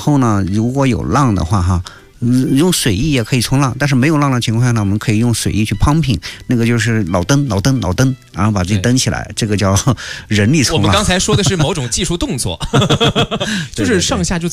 后呢，如果有浪的话哈。用水翼也可以冲浪，但是没有浪的情况下呢，我们可以用水翼去pumping，那个就是老蹬，然后把自己蹬起来，这个叫人力冲浪。 我们刚才说的是某种技术动作，就是上下就